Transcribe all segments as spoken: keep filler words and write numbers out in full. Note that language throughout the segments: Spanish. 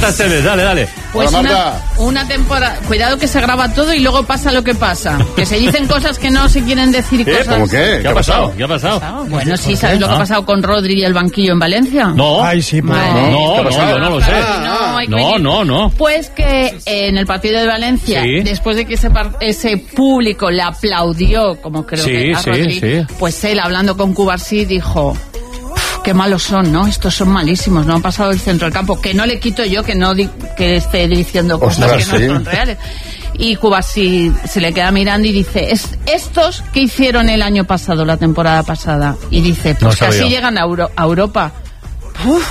Marta Esteves, dale, dale. Pues Hola, una, Marta. una temporada... Cuidado que se graba todo y luego pasa lo que pasa. Que se dicen cosas que no se quieren decir. ¿Qué? Cosas... ¿Cómo qué? ¿Qué ha pasado? ¿Qué ha pasado? Bueno, sí, ¿sabes lo que ha pasado con Rodri y el banquillo en Valencia? No. Ay, sí, pues. Madre. No, ¿Qué ha no, pasado? yo no lo sé. No, hay que No, venir. no, no. Pues que eh, en el partido de Valencia, Sí. después de que ese, par- ese público le aplaudió, como creo Sí, que a sí, Rodri, sí. pues él, hablando con Cubarsí, dijo... Qué malos son, ¿no? Estos son malísimos, no han pasado el centro del campo. Que no le quito yo que no di- que esté diciendo cosas Ostras, que no sí. son reales. Y Cubarsí se le queda mirando y dice, es, estos que hicieron el año pasado, la temporada pasada, y dice, pues No que así sabía. llegan a, Euro- a Europa. Uf.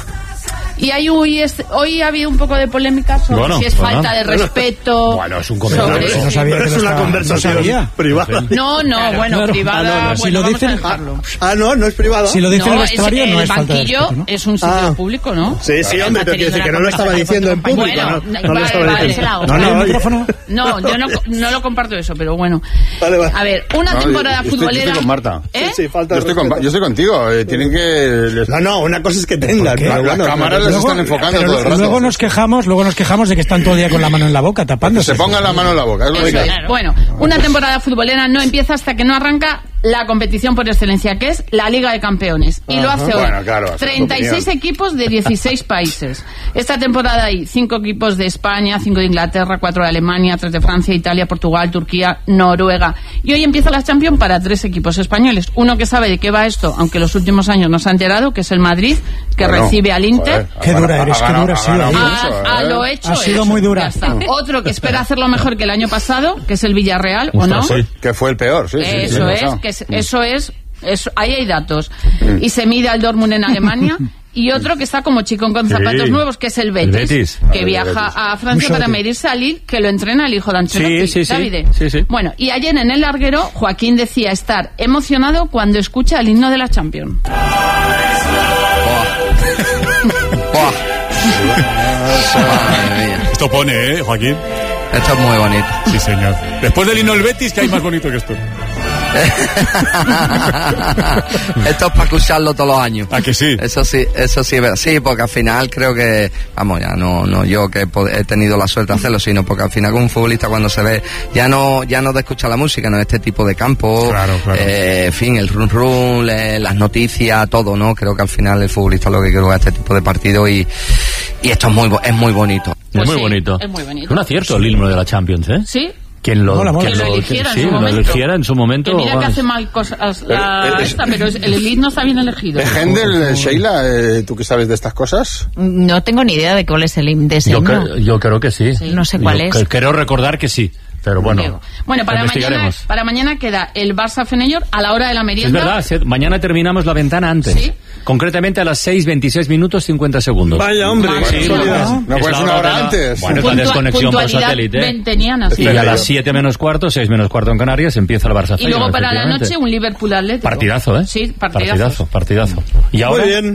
Y hay, hoy, es- hoy ha habido un poco de polémica sobre Bueno, si es bueno. falta de respeto. Bueno, es un sobre- comentario. No sabía Pero que es lo una estaba- conversación no sabía. privada. No, no, bueno, claro. privada, Ah, no, no, bueno, si lo vamos dicen- a dejarlo. Ah, no, no es privada. Si lo dice el No, es, vestuario, no el es falta de banquillo respeto, ¿no? es un sitio Ah. público, ¿no? Sí, sí, Claro, hombre, pero quiero decir que no lo estaba diciendo en público. Bueno, no, no lo vale, estaba vale, diciendo. será No, ¿Hay no, un oye. micrófono? No, yo no, no lo comparto eso, pero bueno. Vale, vale. A ver, una No, temporada yo estoy- yo futbolera... estoy con Marta. ¿Eh? Sí, sí, falta Yo de estoy, con, respeto. yo estoy contigo. eh, tienen que... les- No, no, una cosa es que tengan. qué? pero Las bueno, cámaras no, les no. están enfocando Pero todo el rato. luego nos quejamos, luego nos quejamos de que están todo el día con la mano en la boca Que tapándose. se pongan la mano en la boca. Es lo Eso que- es. Bueno, una temporada futbolera no empieza hasta que no arranca la competición por excelencia, que es la Liga de Campeones. Y lo hace hoy. Bueno, claro, esa es tu treinta y seis opinión. equipos de dieciséis países. Esta temporada hay cinco equipos de España, cinco de Inglaterra, cuatro de Alemania, tres de Francia, Italia, Portugal, Turquía, Noruega. Y hoy empieza la Champions para tres equipos españoles. Uno que sabe de qué va esto, aunque los últimos años no se ha enterado, que es el Madrid, que Bueno, recibe al Inter. joder, Qué ha dura ganado- eres, ha qué ganado- dura ha has sido, ganado ¿eh? mucho, A, a ¿eh? lo hecho. Ha sido hecho. muy dura. Ya está. Otro que espera hacerlo mejor que el año pasado, que es el Villarreal, ¿o no? Ostras, sí. Que fue el peor, sí. sí, sí, Eso sí, es, pasado. que es- eso es, eso, ahí hay datos. Y se mide al Dortmund en Alemania. Y otro que está como chicón con Sí. zapatos nuevos, que es el Betis, El Betis. que Ah, viaja el Betis. a Francia Mucho para Betis. medirse a Lille, que lo entrena el hijo de Ancelotti, Sí, sí, sí. Davide. Sí, sí. Bueno, y ayer en el larguero, Joaquín decía estar emocionado cuando escucha el himno de la Champions. Madre mía. Esto pone, ¿eh, Joaquín? Esto es muy bonito. Sí, señor. Después del himno del Betis, ¿qué hay más bonito que esto? Esto es para escucharlo todos los años. ¿A que sí? Eso sí, eso sí es verdad. Sí, porque al final creo que, vamos, ya no, no yo que he, pod- he tenido la suerte de hacerlo, sino porque al final con un futbolista cuando se ve, ya no, ya no de escuchar la música, no este tipo de campo, Claro, claro. eh, en fin, el run run, le- las noticias, todo, ¿no? Creo que al final el futbolista lo que quiere es este tipo de partido y, y esto es muy, bo- es muy bonito. Pues es muy sí, bonito. es muy bonito. Un acierto el himno de la Champions, ¿eh? ¿Sí? Quien lo, Mola, mola. quien Que lo lo- eligiera en sí, su lo momento. eligiera en su momento. Que mira que bueno, hace mal cosas la, Eh, eh, esta, pero es- el himno está bien elegido. ¿De Händel, Sheila, eh, tú que sabes de estas cosas? No tengo ni idea de cuál es el himno de ese yo, himno. cre- yo creo que sí. No sé cuál Yo es. cre- Creo recordar que sí. Pero bueno, Bueno, para mañana, investigaremos. para mañana queda el Barça Fenellor a la hora de la Es merienda. verdad, se- mañana terminamos la ventana antes. Sí. Concretamente a las seis veintiséis minutos cincuenta segundos. Vaya, hombre. Madre qué mía. casualidad. No Es puedes la una hora de la- antes. Bueno, es la Puntua- desconexión por puntualidad satélite. venteniana, sí. Y a Espera, las yo. siete menos cuarto, seis menos cuarto en Canarias, empieza el Barça Y luego Feyenoord, para la efectivamente. noche un Liverpool Atlético. Partidazo, ¿eh? Sí, partidazo. Partidazo, partidazo. Y ahora, Muy bien.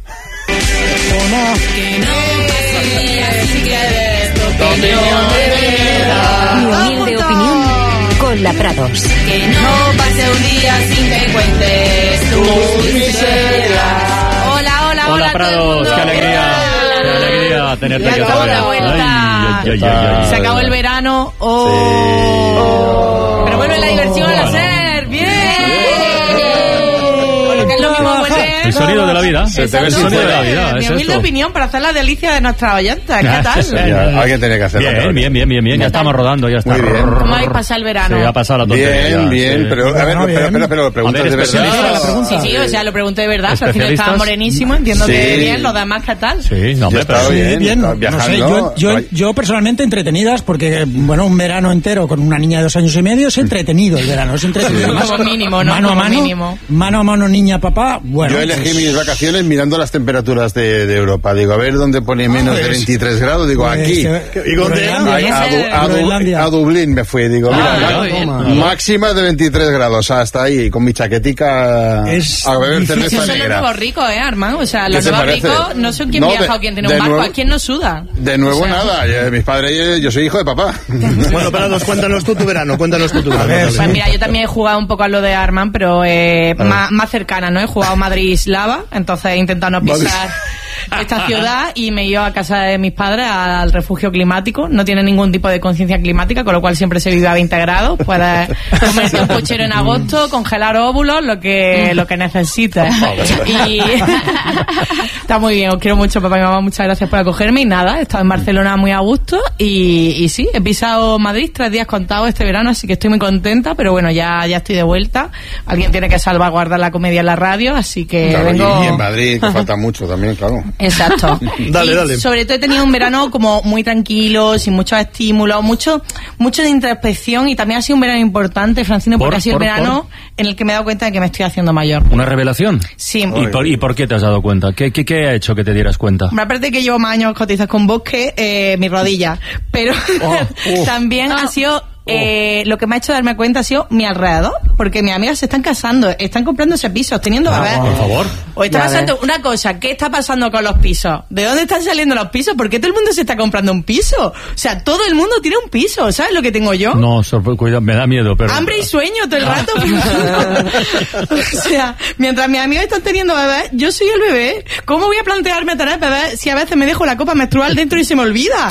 Mi humilde opinión con la Prados. Que no pase un día sin que cuentes tus miserias. Hola, hola, hola. hola todo el Prados, mundo. qué alegría, qué alegría tenerte Ya aquí acabó otra la vez. vuelta. Ay, ay, ay, ay, ay. Se acabó el verano. Oh. Pero vuelve la diversión a ser. Bien. Bueno, que es lo mismo vuelve. El sonido de la vida. Se te ve el sin sonido de la fuera. vida. Mi es humilde esto. opinión para hacer la delicia de nuestra oyenta. ¿Qué tal? Ya, alguien tenía que hacerlo. Bien, claro. bien, bien, bien, bien. Ya estamos rodando, ya está. Muy bien. ¿Cómo habéis pasado el verano? Sí, ha pasado la tontería. Bien, bien, sí. pero a ver, Bueno, pero, bien. pero, pero, lo preguntas A ver, de especialista, verdad. la pregunta. Sí, sí, o sea, lo pregunté de verdad. Al final estaba ¿Especialistas? morenísimo, entiendo Sí. que bien, los demás, ¿qué tal? Sí, no, Yo hombre, estaba pero- Sí, bien, bien, estaba no sé, viajando. yo, yo, Ay. yo personalmente entretenidas porque, bueno, un verano entero con una niña de dos años y medio es entretenido el verano, es entretenido. Además, Como mínimo, ¿no? Mano a Como mano, mínimo. mano a mano, niña, papá, bueno. Yo elegí pues, mis vacaciones mirando las temperaturas de, de Europa. Digo, a ver dónde pone menos de pues, veintitrés grados. Digo, pues, aquí. eh, ¿Y dónde era? Groenlandia, Ahí, ¿no? a, Du- a Du- Groenlandia. a Dublín me fui. Digo, Ah, mira, muy bien. toma. máxima de veintitrés grados. Hasta ahí, con mi chaquetica Es a beber difícil. cerveza Eso es lo negra. nuevo rico, ¿eh, Armando? O sea, ¿Qué lo se nuevo parece? rico, no sé quién No, viaja de- o quién tiene de un barco, nuevo- ¿a quién no suda? De nuevo O sea, nada. eh, Mis padres, yo soy hijo de papá. Bueno, Prados, cuéntanos tú tu verano. Cuéntanos tú tu verano. ver, Pues mira, yo también he jugado un poco a lo de Arman, pero eh, más, más cercana, ¿no? He jugado Madrid-Slava, entonces he intentado no pisar esta ciudad y me he ido a casa de mis padres al refugio climático. No tiene ningún tipo de conciencia climática, con lo cual siempre se vive a veinte grados. Puedes comerte un puchero en agosto, congelar óvulos, lo que lo que necesites. Y está muy bien, os quiero mucho, papá y mamá, muchas gracias por acogerme. Y nada, he estado en Barcelona muy a gusto y, y sí, he pisado Madrid tres días contados este verano, así que estoy muy contenta, pero bueno, ya, ya estoy de vuelta. Alguien tiene que salvaguardar la comedia en la radio, así que claro, vengo... y en Madrid, que falta mucho también, claro. Exacto. Dale, Y dale. sobre todo he tenido un verano como muy tranquilo, sin muchos estímulos, mucho mucho de introspección, y también ha sido un verano importante, Francino, porque ¿Por? ha sido ¿Por? el verano en el que me he dado cuenta de que me estoy haciendo mayor. ¿Una revelación? Sí. ¿Y por, ¿Y por qué te has dado cuenta? ¿Qué, qué, qué ha hecho que te dieras cuenta? Hombre, aparte de que llevo más años cotizas con bosque, eh, mi rodilla, pero Oh, oh. también ha sido... Eh, lo que me ha hecho darme cuenta ha sido mi alrededor, porque mis amigas se están casando, están comprándose pisos, teniendo bebés. Por favor. O está Ya pasando ves. una cosa, ¿qué está pasando con los pisos? ¿De dónde están saliendo los pisos? ¿Por qué todo el mundo se está comprando un piso? O sea, todo el mundo tiene un piso, ¿sabes lo que tengo yo? No, sorpre- cuidado, me da miedo, pero... Hambre y sueño todo el rato. O sea, mientras mis amigos están teniendo bebés, yo soy el bebé. ¿Cómo voy a plantearme tener bebés si a veces me dejo la copa menstrual dentro y se me olvida?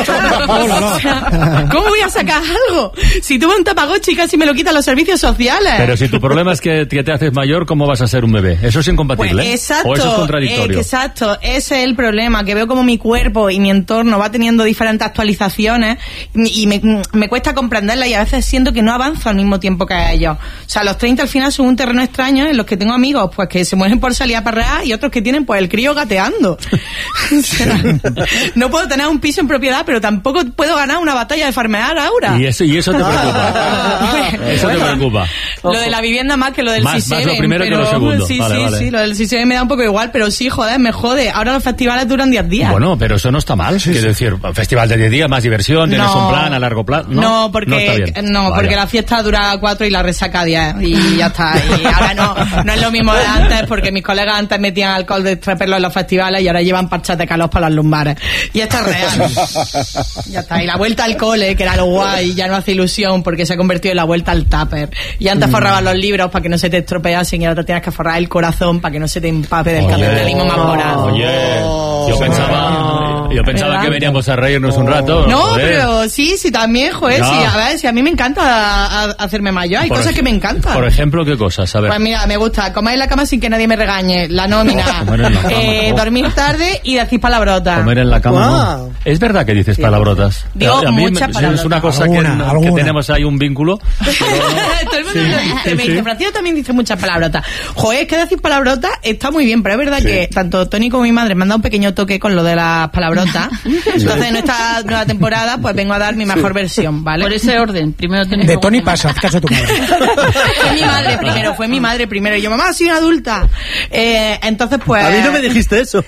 O sea, ¿cómo voy a sacar algo? Si tuve un Tamagotchi, casi me lo quitan los servicios sociales. Pero si tu problema es que, que te haces mayor, ¿cómo vas a ser un bebé? Eso es incompatible. Pues ¿eh? exacto, O eso es contradictorio. eh, exacto, ese es el problema, que veo como mi cuerpo y mi entorno va teniendo diferentes actualizaciones y me, me cuesta comprenderlas, y a veces siento que no avanzo al mismo tiempo que ellos. O sea, los treinta al final son un terreno extraño en los que tengo amigos pues que se mueren por salir a parrear y otros que tienen pues el crío gateando. O sea, no puedo tener un piso en propiedad, pero tampoco puedo ganar una batalla de farmear ahora. Y eso, y eso te preocupa. Eso te preocupa. Lo de la vivienda más que lo del Más- C más siete. lo primero que pero, lo segundo. Sí, Vale, sí, vale. sí, lo del C siete me da un poco igual, pero sí, joder, me jode. Ahora los festivales duran diez días. Bueno, pero eso no está mal. Quiero decir, festival de diez días, más diversión, tienes No. un plan a largo plazo. No, No, porque no, está bien. no, Vaya. porque la fiesta dura cuatro y la resaca diez y ya está. Y ahora no, no es lo mismo de antes, porque mis colegas antes metían alcohol de treperlo en los festivales y ahora llevan parchas de calor para las lumbares. Y esto es real. Ya está. Y la vuelta al cole, que era lo guay, ya no hace ilusión porque se ha convertido en la vuelta al tupper. Y antes Mm. forrabas los libros para que no se te estropeasen y ahora te tienes que forrar el corazón para que no se te empape del Oye. capitalismo más voraz. Oye, yo pensaba, yo pensaba ¿Verdad? que veníamos a reírnos un rato. No, joder. pero sí, sí, también, joder, Ya. sí, a ver, si a mí me encanta a- a- hacerme mayor, hay Por cosas ej- que me encantan. Por ejemplo, ¿qué cosas? A ver. Pues mira, me gusta comer en la cama sin que nadie me regañe, la nómina, Comer en la cama, eh, oh. dormir tarde y decir palabrotas. Comer en la cama, Wow. ¿no? Es verdad que dices palabrotas. Digo a mí muchas me- palabrotas. es una cosa Alguna, que, no- que alguna. tenemos ahí un vínculo. Todo el mundo Sí, me lo dice, sí, me sí. dice, Francisco también dice muchas palabrotas. Joder, es que decir palabrotas está muy bien, pero es verdad que tanto Tony como mi madre me han dado un pequeño toque con lo de las palabrotas. Entonces, en esta nueva temporada, pues vengo a dar mi mejor versión, ¿vale? Por ese orden, primero tenés De luego Tony Tony. pasa, haz caso a tu madre. Fue mi madre primero, fue mi madre primero. Y yo, mamá, soy una adulta. Eh, entonces, pues... A mí no me dijiste eso.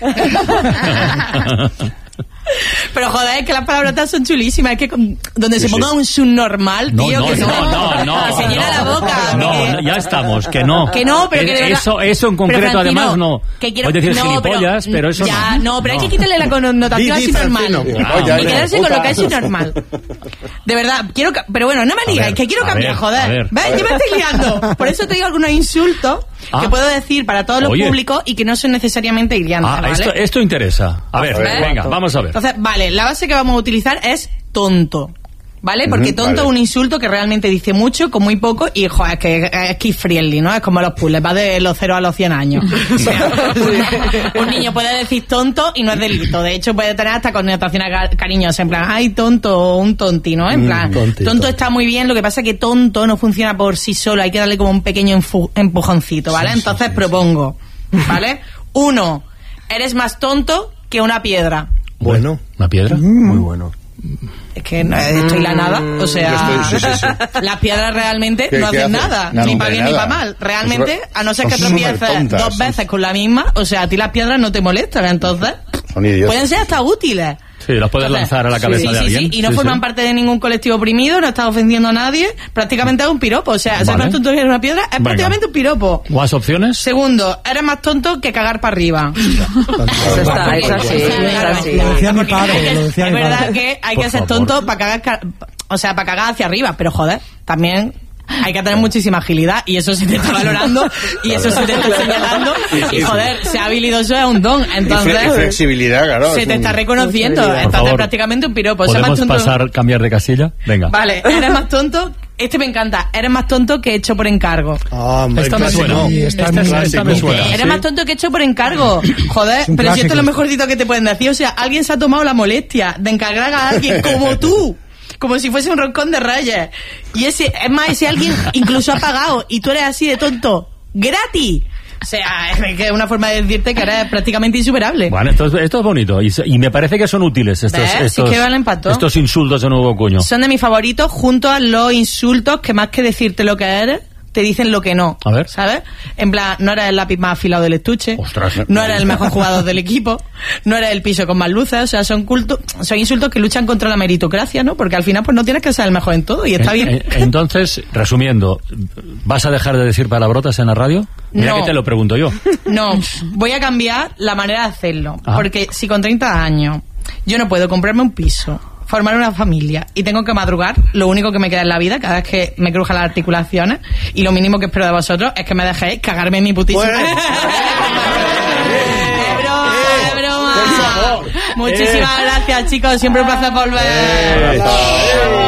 Pero joder, es que las palabrotas son chulísimas. Es que con- donde se ponga un subnormal, No, tío, no, que no, se- no, no, que se llena no. la boca. No, que- no, ya estamos, que no. Que no, pero que de Eh, verdad- Eso, eso en Pero, concreto, Francino, además, no. que quiero- Puedes decir no, gilipollas, pero, eso ya, no. no, pero hay que quitarle la connotación Di, así di, normal. Francino. Ah, ya, Y ya, quedarse con puta. lo que es normal. De verdad, quiero ca- pero bueno, no me A digas, ver, que quiero a cambiar, ver, a joder. ver. ¿Ves? Yo me estoy liando. Por eso te digo algunos insultos Ah. que puedo decir para todos los Oye. públicos y que no son necesariamente hiriantes, Ah, ¿vale? esto, esto interesa. A ver, ¿Ves? venga, vamos a ver. Entonces, vale, la base que vamos a utilizar es tonto. ¿Vale? Porque Ujú, tonto vale. es un insulto que realmente dice mucho con muy poco y, joder, es que es kid friendly, ¿no? Es como los puzzles, va de los cero a los cien años. O sea, un niño puede decir tonto y no es delito. De hecho, puede tener hasta connotaciones ca- cariñosas, en plan, ay, tonto, o un tonti, ¿no? En Mm, plan, tontito. tonto está muy bien, lo que pasa es que tonto no funciona por sí solo, hay que darle como un pequeño enfu- empujoncito, ¿vale? Entonces propongo, ¿vale? Uno, eres más tonto que una piedra. Bueno. ¿Una piedra? Muy bueno. Es que no, estoy la nada, o sea, Yo estoy- sí, sí, las piedras realmente ¿Qué- no qué hacen hace? nada, No, ni no para hace bien ni nada. para mal. Realmente, Son- a no ser que son tropieces supertontas, dos son- veces con la misma, o sea, a ti las piedras no te molestan, entonces Son idiotas. pueden ser hasta útiles. Sí, las puedes Entonces, lanzar a la cabeza sí, de sí, alguien. sí, y no Sí, forman sí. parte de ningún colectivo oprimido, no estás ofendiendo a nadie, prácticamente es un piropo, o sea, ser Vale. más tonto que una piedra es Venga. prácticamente un piropo. ¿Más opciones? Segundo, eres más tonto que cagar para arriba. Eso está, eso sí, eso sí. Lo decía mi padre, lo decía Es mi verdad padre. que hay Por que ser favor. tonto para cagar, ca- o sea, para cagar hacia arriba, pero joder, también hay que tener muchísima agilidad y eso se te está valorando y eso se te está señalando y joder, ser habilidoso es un don, entonces y flexibilidad, claro, se te está reconociendo, estás prácticamente un piropo. ¿Podemos pasar, cambiar de casilla? Venga. Vale, eres más tonto. Este me encanta. Eres más tonto que hecho por encargo. Ah, esta me suena. Sí, esta esta, esta esta me suena. Eres ¿Sí? más tonto que hecho por encargo. Joder, pero si esto es lo mejorcito que te pueden decir. O sea, alguien se ha tomado la molestia de encargar a alguien como tú. Como si fuese un roscón de Reyes. Y ese, es más, ese alguien incluso ha pagado y tú eres así de tonto. ¡Gratis! O sea, es que es una forma de decirte que eres prácticamente insuperable. Bueno, esto es, esto es bonito y, y me parece que son útiles estos, estos, sí que valen para todo. estos insultos de nuevo cuño. Son de mis favoritos junto a los insultos que más que decirte lo que eres, te dicen lo que no. A ver. ¿Sabes? En plan, no eres el lápiz más afilado del estuche. Ostras. No eres el mejor jugador del equipo. No eres el piso con más luces. O sea, son cultos, son insultos que luchan contra la meritocracia, ¿no? Porque al final pues no tienes que ser el mejor en todo y está en, bien. En, entonces, resumiendo, ¿vas a dejar de decir palabrotas en la radio? Mira No. que te lo pregunto yo. No, voy a cambiar la manera de hacerlo. Ah. Porque si con treinta años yo no puedo comprarme un piso, formar una familia y tengo que madrugar, lo único que me queda en la vida cada vez que me crujan las articulaciones, y lo mínimo que espero de vosotros es que me dejéis cagarme en mi putísima. Bueno. ¡Es broma, es broma! Muchísimas gracias, chicos, siempre un placer volver.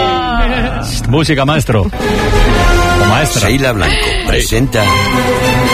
Música, maestro. O maestra. Sheila Blanco presenta